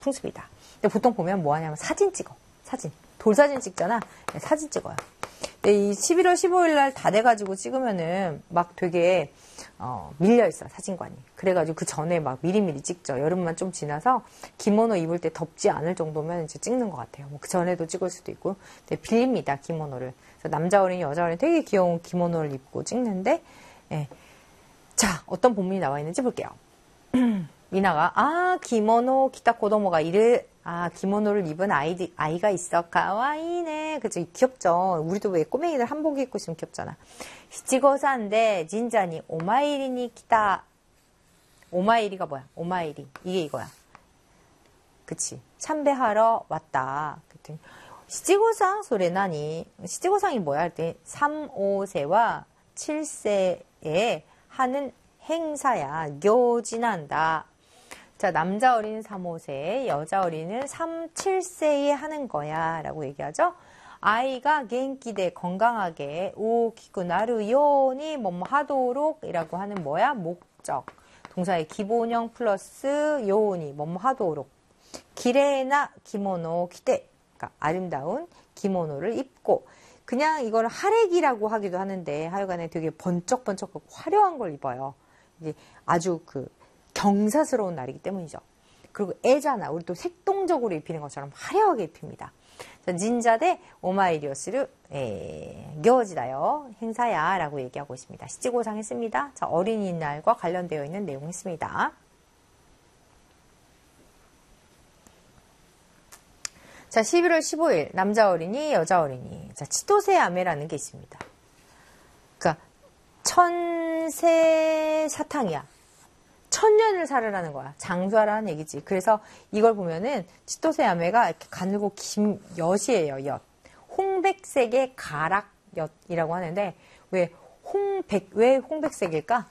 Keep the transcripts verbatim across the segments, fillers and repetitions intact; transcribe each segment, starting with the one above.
풍습이다. 근데 보통 보면 뭐 하냐면 사진 찍어. 사진. 돌사진 찍잖아. 네, 사진 찍어요. 근데 이 십일월 십오일 날 다 돼가지고 찍으면은 막 되게 어, 밀려있어, 사진관이. 그래가지고 그 전에 막 미리미리 찍죠. 여름만 좀 지나서 기모노 입을 때 덥지 않을 정도면 이제 찍는 것 같아요. 뭐 그 전에도 찍을 수도 있고. 근데 빌립니다, 기모노를. 그래서 남자 어린이, 여자 어린이 되게 귀여운 기모노를 입고 찍는데, 예. 자, 어떤 본문이 나와 있는지 볼게요. 미나가, 아, 기모노 기타 고도모가 이르, 아, 기모노를 입은 아이디, 아이가 있어. 가와이네. 그죠? 귀엽죠? 우리도 왜 꼬맹이들 한복 입고 있으면 귀엽잖아. 히치고산데, 진짜니, 오마이리니 기타. 오마이리가 뭐야? 오마이리. 이게 이거야. 그치? 참배하러 왔다. 그랬더니, 시치고상 소래나니. 시치고상이 뭐야? 할 때, 삼, 오 세와 칠 세에 하는 행사야. 교진한다. 자, 남자 어린이는 삼, 오 세, 여자 어린이는 삼, 칠 세에 하는 거야 라고 얘기하죠. 아이가 겐키대 건강하게 오키쿠 나루 요니 뭐뭐 하도록 이라고 하는 뭐야? 목적. 동사의 기본형 플러스 요니 뭐뭐 하도록. 기레나 기모노 기대. 그러니까 아름다운 기모노를 입고. 그냥 이걸 하레기라고 하기도 하는데 하여간에 되게 번쩍번쩍 화려한 걸 입어요. 이게 아주 그 경사스러운 날이기 때문이죠. 그리고 애잖아. 우리 또 색동적으로 입히는 것처럼 화려하게 입힙니다. 자, 진자대 오마이리오스루 교지다요. 행사야 라고 얘기하고 있습니다. 시치고상 했습니다. 자, 어린이날과 관련되어 있는 내용 했습니다. 자, 십일월 십오일 남자 어린이, 여자 어린이. 자, 치토세 아메라는 게 있습니다. 그러니까 천세 사탕이야. 천년을 살으라는 거야. 장수하라는 얘기지. 그래서 이걸 보면은 치토세 야매가 이렇게 가늘고 긴 엿이에요. 엿. 홍백색의 가락엿이라고 하는데 왜 홍백 왜 홍백색일까?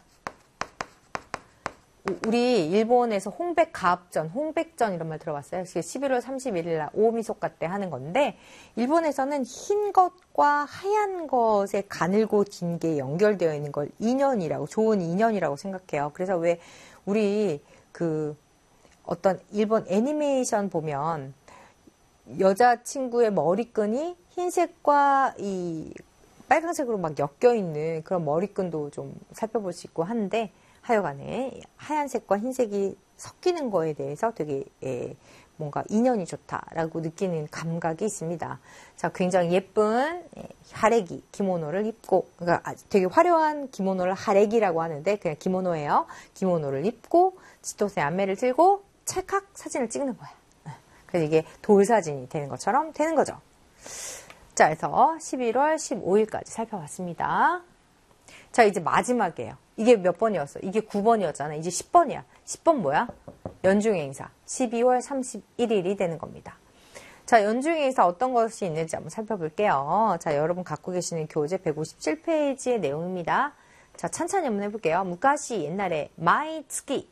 우리 일본에서 홍백가합전, 홍백전 이런 말 들어봤어요. 십일월 삼십일일 날 오미소카 때 하는 건데 일본에서는 흰 것과 하얀 것의 가늘고 긴 게 연결되어 있는 걸 인연이라고, 좋은 인연이라고 생각해요. 그래서 왜 우리 그 어떤 일본 애니메이션 보면 여자친구의 머리끈이 흰색과 이 빨간색으로 막 엮여 있는 그런 머리끈도 좀 살펴볼 수 있고 한데 하여간에 하얀색과 흰색이 섞이는 거에 대해서 되게 예, 뭔가 인연이 좋다라고 느끼는 감각이 있습니다. 자, 굉장히 예쁜 하레기 기모노를 입고, 그러니까 되게 화려한 기모노를 하레기라고 하는데 그냥 기모노예요. 기모노를 입고 치토세 안매를 들고 찰칵 사진을 찍는 거야. 그래서 이게 돌사진이 되는 것처럼 되는 거죠. 자, 그래서 십일월 십오일까지 살펴봤습니다. 자, 이제 마지막이에요. 이게 몇 번이었어? 이게 구 번이었잖아. 이제 십 번이야. 십 번 뭐야? 연중의 행사. 십이월 삼십일일이 되는 겁니다. 자, 연중의 행사 어떤 것이 있는지 한번 살펴볼게요. 자, 여러분 갖고 계시는 교재 백오십칠 페이지의 내용입니다. 자, 찬찬히 한번 해볼게요. 무카시 옛날에 마이츠키.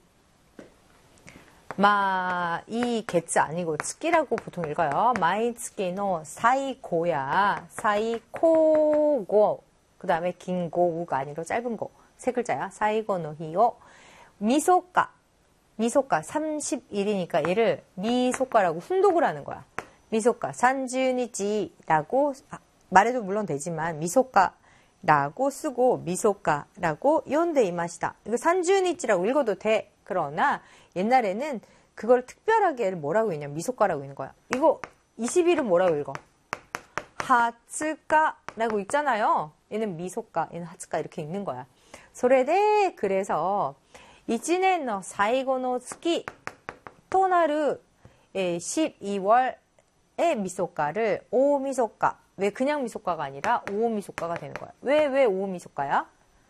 마, 이 게츠 아니고 츠키라고 보통 읽어요. 마이츠키노 사이고야. 사이코고. 그 다음에 긴 고우가 아니고 짧은 고. 세 글자야. 사이고노 히요. 미소카. 미소카 삼십일이니까 얘를 미소카라고 훈독을 하는 거야. 미소카 삼십니치라고 말해도 물론 되지만 미소카라고 쓰고 미소카라고 연대 이마시다. 이거 삼십니치라고 읽어도 돼. 그러나 옛날에는 그걸 특별하게 뭐라고 읽냐. 미소카라고 읽는 거야. 이거 이십일은 뭐라고 읽어? 하츠카라고 읽잖아요. 얘는 미소카, 얘는 하츠카 이렇게 읽는 거야. 소래대 그래서 이치넨의 사이고노 츠키となる십이월의 미소카를 오미소카. 왜 그냥 미소카가 아니라 오미소카가 되는 거야. 왜, 왜 오미소카야?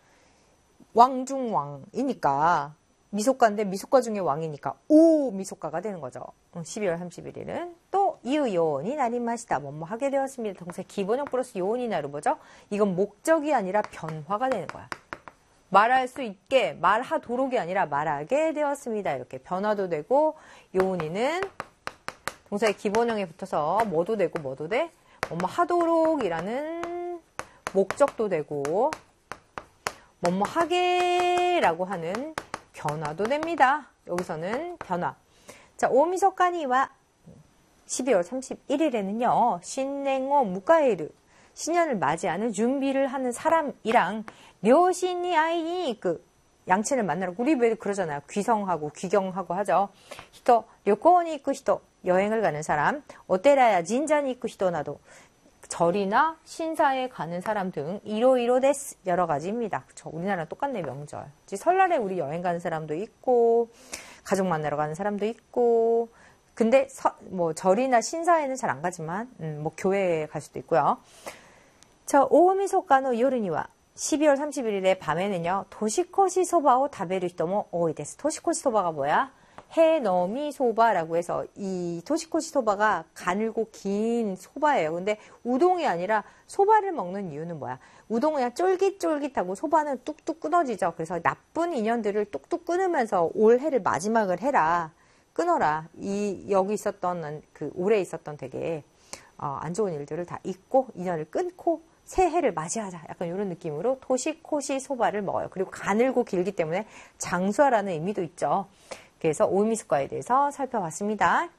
왕중왕이니까. 미소카인데 미소카 중에 왕이니까 오미소카가 되는 거죠. 십이월 삼십일일은 또 이유요원이 나리마시다. 뭐뭐 하게 되었습니다. 동사 기본형 플러스 요원이 나루 뭐죠? 이건 목적이 아니라 변화가 되는 거야. 말할 수 있게, 말하도록이 아니라 말하게 되었습니다. 이렇게 변화도 되고, 요온이는 동사의 기본형에 붙어서 뭐도 되고 뭐도 돼? 뭐뭐 하도록이라는 목적도 되고, 뭐뭐 하게라고 하는 변화도 됩니다. 여기서는 변화. 자, 오미소까니와 십이월 삼십일일에는요, 신냉오 무카에르, 신년을 맞이하는 준비를 하는 사람이랑 료신이 아이니 그 양친을 만나러, 우리 왜 그러잖아요. 귀성하고 귀경하고 하죠. 히토, 료코니 이쿠 히토, 여행을 가는 사람, 오테라야 진자니 이쿠 히토 나도, 절이나 신사에 가는 사람 등 이로이로 데스, 여러 가지입니다. 그쵸? 우리나라랑 똑같네, 명절. 설날에 우리 여행 가는 사람도 있고, 가족 만나러 가는 사람도 있고, 근데 서, 뭐 절이나 신사에는 잘 안 가지만 음, 뭐 교회에 갈 수도 있고요. 자, 오미소카노 요르니와 십이월 삼십일일의 밤에는요, 도시코시 소바오 다베르 히토모 오이데스. 도시코시 소바가 뭐야? 해너미 소바라고 해서, 이 도시코시 소바가 가늘고 긴 소바예요. 근데 우동이 아니라 소바를 먹는 이유는 뭐야? 우동은 그냥 쫄깃쫄깃하고 소바는 뚝뚝 끊어지죠. 그래서 나쁜 인연들을 뚝뚝 끊으면서 올해를 마지막을 해라. 끊어라. 이 여기 있었던 그 올해 있었던 되게 어, 안 좋은 일들을 다 잊고 인연을 끊고 새해를 맞이하자. 약간 이런 느낌으로 토시코시 소바를 먹어요. 그리고 가늘고 길기 때문에 장수하라는 의미도 있죠. 그래서 오미소카에 대해서 살펴봤습니다.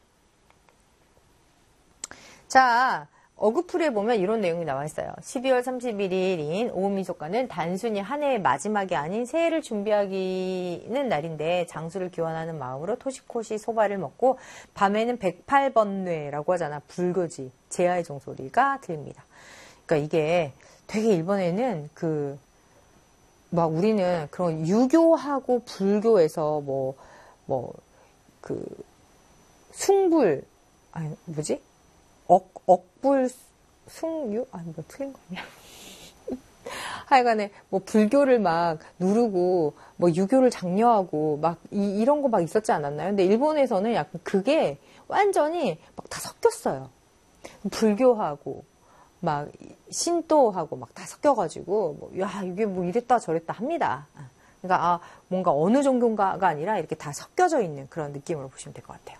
자, 어구풀에 보면 이런 내용이 나와 있어요. 십이월 삼십일일인 오미소카는 단순히 한 해의 마지막이 아닌 새해를 준비하기는 날인데 장수를 기원하는 마음으로 토시코시 소바를 먹고 밤에는 백팔 번뇌라고 하잖아. 불교지, 제아의 종소리가 들립니다. 그러니까 이게 되게 일본에는 그 막 우리는 그런 유교하고 불교에서 뭐 뭐 그 숭불 아니 뭐지? 억, 억불, 숭유? 아니, 뭐, 틀린 거 아니야? 하여간에, 뭐, 불교를 막 누르고, 뭐, 유교를 장려하고, 막, 이, 이런 거 막 있었지 않았나요? 근데 일본에서는 약간 그게 완전히 막 다 섞였어요. 불교하고, 막, 신도하고 막 다 섞여가지고, 뭐, 야, 이게 뭐 이랬다 저랬다 합니다. 그러니까, 아, 뭔가 어느 종교인가가 아니라 이렇게 다 섞여져 있는 그런 느낌으로 보시면 될 것 같아요.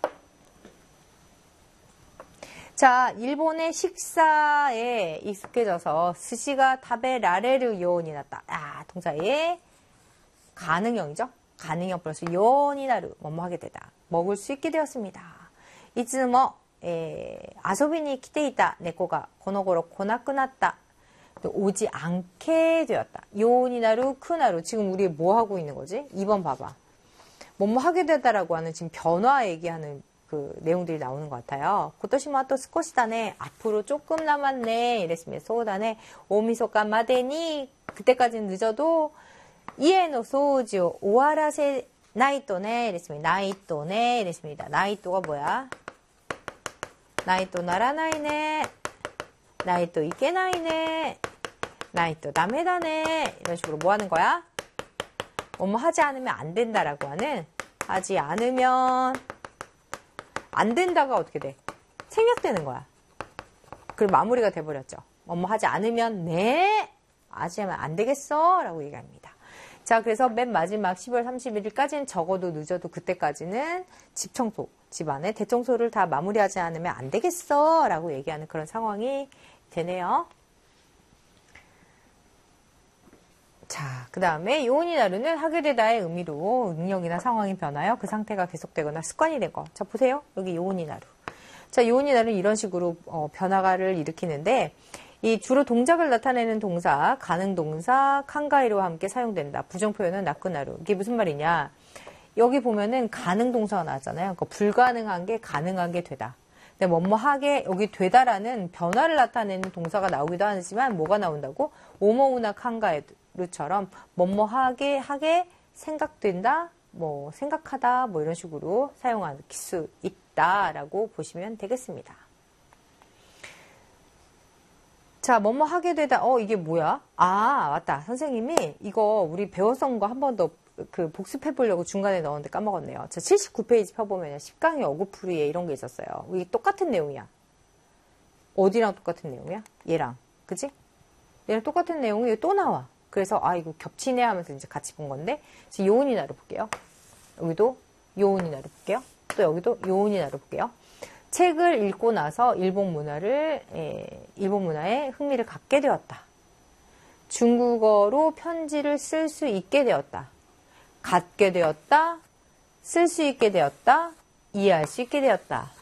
자, 일본의 식사에 익숙해져서 스시가 타베라레르 요온이 났다. 아, 동사의 가능형이죠. 가능형 플러스 요온이 나루, 뭐뭐 하게 되다. 먹을 수 있게 되었습니다. 이츠모 아소비니 키테이타 네코가 고노고로 고나쿠 났다. 오지 않게 되었다. 요온이 나루, 크나루. 지금 우리 뭐 하고 있는 거지? 이 번 봐봐. 뭐뭐 하게 되다라고 하는 지금 변화 얘기하는 그 내용들이 나오는 것 같아요. 고토시마 또 스코시다네, 앞으로 조금 남았네 이랬습니다. 소다네 오미소카 마데니, 그때까지는 늦어도 이에노 소지오 오와라세 나이토네 이랬습니다. 나이토네 이랬습니다. 나이토가 뭐야? 나이토 나라나이네, 나이토 이케나이네, 나이토 다메다네. 이런 식으로 뭐 하는 거야? 뭐뭐 하지 않으면 안 된다라고 하는, 하지 않으면 안 된다가 어떻게 돼? 생략되는 거야. 그리고 마무리가 돼버렸죠. 뭐뭐 하지 않으면 네, 하지 않으면 안 되겠어 라고 얘기합니다. 자, 그래서 맨 마지막 십이월 삼십일일까지는 적어도 늦어도 그때까지는 집 청소, 집안에 대청소를 다 마무리하지 않으면 안 되겠어 라고 얘기하는 그런 상황이 되네요. 자, 그 다음에 요온이나루는 하게 되다의 의미로 능력이나 상황이 변하여 그 상태가 계속되거나 습관이 된 거. 자, 보세요. 여기 요온이나루. 자, 요온이나루는 이런 식으로 어, 변화를 일으키는데, 이 주로 동작을 나타내는 동사, 가능 동사, 칸가이로와 함께 사용된다. 부정 표현은 나쿠나루. 이게 무슨 말이냐? 여기 보면은 가능 동사가 나왔잖아요. 그러니까 불가능한 게 가능하게 되다. 근데 뭐뭐하게, 여기 되다라는 변화를 나타내는 동사가 나오기도 하지만 뭐가 나온다고? 오모우나 칸가이루처럼 뭐뭐하게 하게 생각된다, 뭐 생각하다, 뭐 이런 식으로 사용할 수 있다라고 보시면 되겠습니다. 자, 뭐뭐 하게 되다. 어, 이게 뭐야? 아, 맞다. 선생님이 이거 우리 배웠던 거 한 번 더 그 복습해 보려고 중간에 넣었는데 까먹었네요. 자, 칠십구 페이지 펴보면 십 강의 어구풀이에 이런 게 있었어요. 이게 똑같은 내용이야. 어디랑 똑같은 내용이야? 얘랑. 그치? 얘랑 똑같은 내용이 또 나와. 그래서 아, 이거 겹치네 하면서 이제 같이 본 건데, 요온이나루 볼게요. 여기도 요온이나루 볼게요. 또 여기도 요온이나루 볼게요. 책을 읽고 나서 일본 문화를, 에, 일본 문화에 흥미를 갖게 되었다. 중국어로 편지를 쓸 수 있게 되었다. 갖게 되었다. 쓸 수 있게 되었다. 이해할 수 있게 되었다.